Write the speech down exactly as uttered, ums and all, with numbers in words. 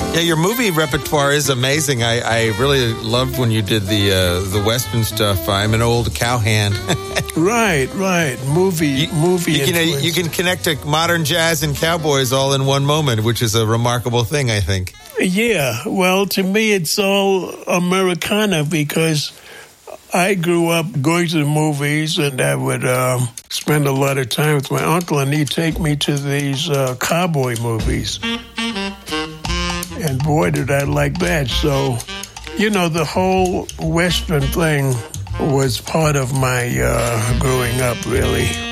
Yeah, your movie repertoire is amazing. I, I really loved when you did the uh, the Western stuff. I'm an old cowhand. Right, right. Movie, you, movie. You can, you can connect to modern jazz and cowboys all in one moment, which is a remarkable thing, I think. Yeah, well, to me, it's all Americana because I grew up going to the movies, and I would um, spend a lot of time with my uncle, and he'd take me to these uh, cowboy movies. And boy, did I like that. So, you know, the whole Western thing was part of my uh, growing up, really.